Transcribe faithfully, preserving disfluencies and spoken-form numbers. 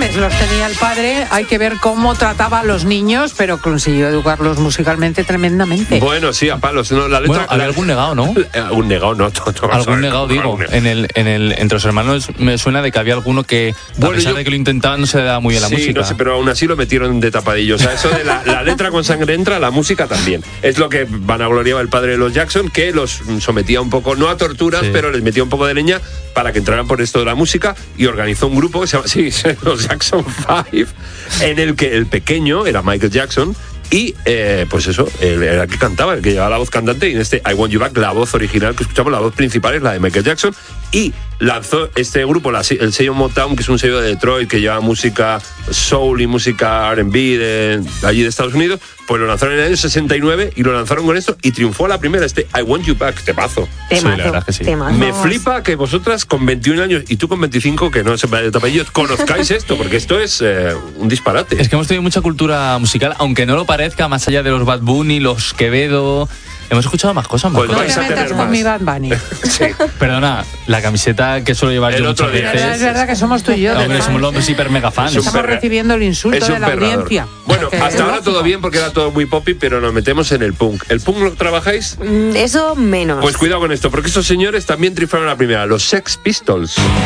dotes los tenía el padre, hay que ver cómo trataba a los niños, pero consiguió educarlos musicalmente tremendamente. Bueno, sí, a palos. No, la letra, bueno, había la, algún negado, ¿no? Algún negado, no. To, to, algún negado, digo. En el, en el, entre los hermanos me suena de que había alguno que, bueno, a pesar yo, de que lo intentaban, no se le daba muy bien la sí, música. No sé, pero aún así lo metieron de tapadillo. O sea, eso de la, la letra con sangre entra, la música también. Es lo que vanagloriaba el padre de los Jackson, que los sometía un poco, no a torturas, sí, pero les metía un poco de leña para que entraran por esto de la música, y organizó un grupo que se llama, sí, los Jackson Five, en el que el pequeño era Michael Jackson. Y, eh, pues eso, el, era el que cantaba, el que llevaba la voz cantante, y en este I Want You Back, la voz original que escuchamos, la voz principal es la de Michael Jackson, y lanzó este grupo, la, el sello Motown, que es un sello de Detroit, que lleva música soul y música R and B de, de allí de Estados Unidos, pues lo lanzaron en el año sesenta y nueve, y lo lanzaron con esto, y triunfó a la primera, este I Want You Back, temazo. Temazo, sí, la verdad que sí. Temazo. Me flipa que vosotras con veintiún años, y tú con veinticinco, que no sepa de tu apellido, conozcáis esto, porque esto es eh, un disparate. Es que hemos tenido mucha cultura musical, aunque no lo parezca, más allá de los Bad Bunny, los Quevedo. Hemos escuchado más cosas, más Pues cosas. No te metas con mi Bad Bunny. Sí. Perdona, la camiseta que suelo llevar El yo otro muchas día. veces. Es verdad que somos tú y yo. No, hombre, somos los hiper mega fans. Estamos perra. recibiendo el insulto de la perrador. audiencia. Bueno, Que hasta es ahora lógico. todo bien porque era todo muy poppy, pero nos metemos en el punk. ¿El punk lo trabajáis? Mm, Eso menos. Pues cuidado con esto, porque estos señores también triunfaron a la primera, los Sex Pistols.